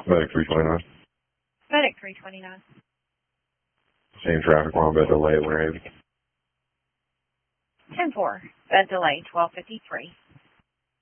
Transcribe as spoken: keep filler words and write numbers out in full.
Medic three twenty-nine. Medic three twenty-nine. Same traffic one, but delay at Winter Haven. ten four. Bed delay twelve fifty-three.